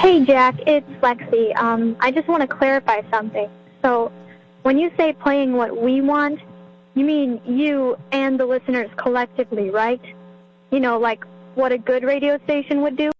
Hey, Jack, it's Lexi. I just want to clarify something. So, when you say playing what we want, you mean you and the listeners collectively, right? You know, like what a good radio station would do?